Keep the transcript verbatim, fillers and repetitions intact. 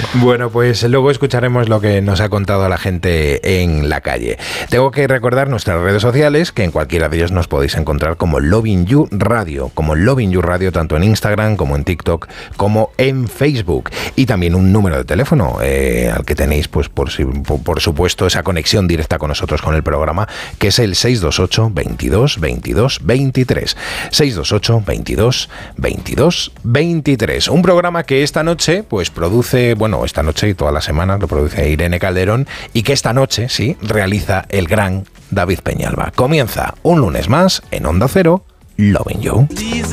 Bueno, pues luego escucharemos lo que nos ha contado la gente en la calle. Tengo que recordar nuestras redes sociales, que en cualquiera de ellas nos podéis encontrar como Lovin You Radio, como Lovin You Radio, tanto en Instagram como en TikTok, como en Facebook. Y también un número de teléfono eh, al que tenéis, pues por, por, por supuesto, esa conexión directa con nosotros, con el programa, que es el seis dos ocho, veintidós, veintidós, veintitrés. seis dos ocho, veintidós, veintidós, veintitrés. Un programa que esta noche, pues produce, bueno, esta noche y toda la semana lo produce Irene Calderón, y que esta noche, sí, realiza el gran David Peñalba. Comienza un lunes más en Onda Cero, Lovin You.